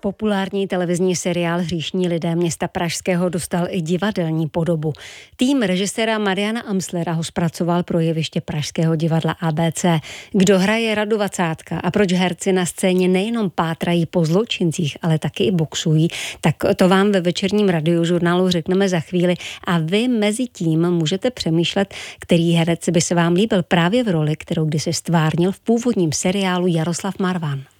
Populární televizní seriál Hříšní lidé města Pražského dostal i divadelní podobu. Tým režiséra Mariana Amslera ho zpracoval pro jeviště Pražského divadla ABC. Kdo hraje Radu Vacátka a proč herci na scéně nejenom pátrají po zločincích, ale taky i boxují, tak to vám ve večerním radiožurnálu řekneme za chvíli a vy mezi tím můžete přemýšlet, který herec by se vám líbil právě v roli, kterou kdysi stvárnil v původním seriálu Jaroslav Marvan.